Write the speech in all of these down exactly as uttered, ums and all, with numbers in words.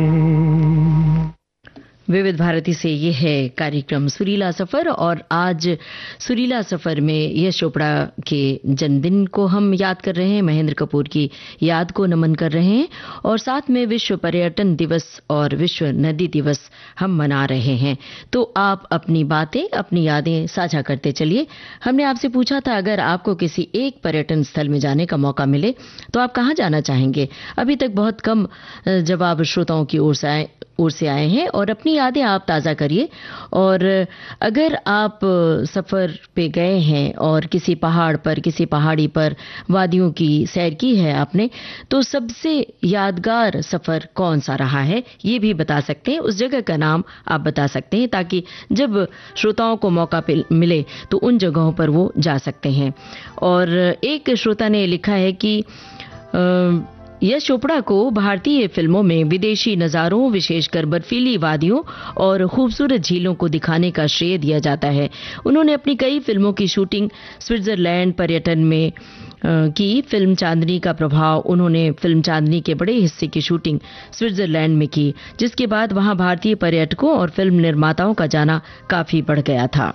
विविध भारती से ये है कार्यक्रम सुरीला सफर, और आज सुरीला सफर में यश चोपड़ा के जन्मदिन को हम याद कर रहे हैं, महेंद्र कपूर की याद को नमन कर रहे हैं, और साथ में विश्व पर्यटन दिवस और विश्व नदी दिवस हम मना रहे हैं। तो आप अपनी बातें, अपनी यादें साझा करते चलिए। हमने आपसे पूछा था, अगर आपको किसी एक पर्यटन स्थल में जाने का मौका मिले तो आप कहाँ जाना चाहेंगे? अभी तक बहुत कम जवाब श्रोताओं की ओर से आए ओर से आए हैं, और अपनी यादें आप ताज़ा करिए। और अगर आप सफ़र पे गए हैं और किसी पहाड़ पर, किसी पहाड़ी पर वादियों की सैर की है आपने, तो सबसे यादगार सफ़र कौन सा रहा है ये भी बता सकते हैं, उस जगह का नाम आप बता सकते हैं, ताकि जब श्रोताओं को मौका मिले तो उन जगहों पर वो जा सकते हैं। और एक श्रोता ने लिखा है कि आ, यश चोपड़ा को भारतीय फिल्मों में विदेशी नज़ारों, विशेषकर बर्फीली वादियों और खूबसूरत झीलों को दिखाने का श्रेय दिया जाता है। उन्होंने अपनी कई फिल्मों की शूटिंग स्विट्जरलैंड पर्यटन में की। फिल्म चांदनी का प्रभाव, उन्होंने फिल्म चांदनी के बड़े हिस्से की शूटिंग स्विट्जरलैंड में की, जिसके बाद वहां भारतीय पर्यटकों और फिल्म निर्माताओं का जाना काफी बढ़ गया था।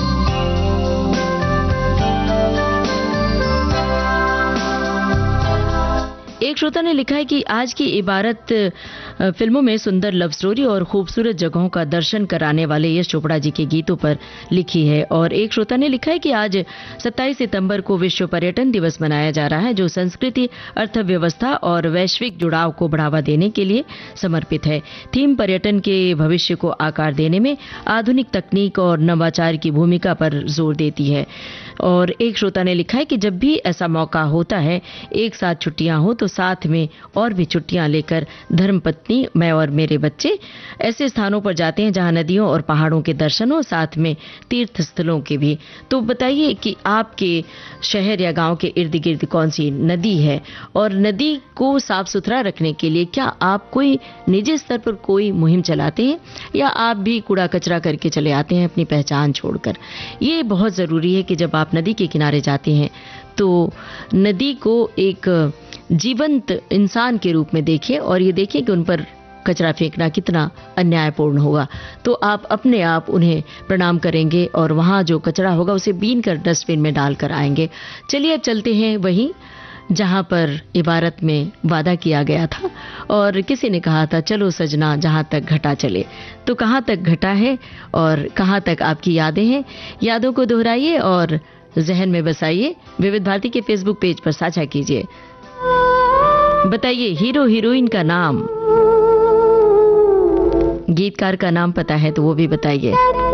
एक श्रोता ने लिखा है कि आज की इबारत फिल्मों में सुंदर लव स्टोरी और खूबसूरत जगहों का दर्शन कराने वाले यश चोपड़ा जी के गीतों पर लिखी है। और एक श्रोता ने लिखा है कि आज सत्ताईस सितंबर को विश्व पर्यटन दिवस मनाया जा रहा है, जो संस्कृति, अर्थव्यवस्था और वैश्विक जुड़ाव को बढ़ावा देने के लिए समर्पित है। थीम पर्यटन के भविष्य को आकार देने में आधुनिक तकनीक और नवाचार की भूमिका पर जोर देती है। और एक श्रोता ने लिखा है कि जब भी ऐसा मौका होता है, एक साथ छुट्टियां हो, तो साथ में और भी छुट्टियां लेकर धर्मपत्नी, मैं और मेरे बच्चे ऐसे स्थानों पर जाते हैं जहां नदियों और पहाड़ों के दर्शन हो, साथ में तीर्थ स्थलों के भी। तो बताइए कि आपके शहर या गांव के इर्द गिर्द कौन सी नदी है, और नदी को साफ सुथरा रखने के लिए क्या आप कोई निजी स्तर पर कोई मुहिम चलाते हैं, या आप भी कूड़ा कचरा करके चले आते हैं अपनी पहचान छोड़कर? ये बहुत जरूरी है कि जब आप नदी के किनारे जाते हैं तो नदी को एक जीवंत इंसान के रूप में देखें, और ये देखें कि उन पर कचरा फेंकना कितना अन्यायपूर्ण होगा। तो आप अपने आप उन्हें प्रणाम करेंगे और वहाँ जो कचरा होगा उसे बीन कर डस्टबिन में डालकर आएंगे। चलिए अब चलते हैं वहीं जहाँ पर इबारत में वादा किया गया था, और किसी ने कहा था, चलो सजना जहाँ तक घटा चले। तो कहाँ तक घटा है और कहाँ तक आपकी यादें हैं? यादों को दोहराइए और जहन में बसाइए। विविध भारती के फेसबुक पेज पर साझा कीजिए। बताइए हीरो हीरोइन का नाम, गीतकार का नाम पता है तो वो भी बताइए।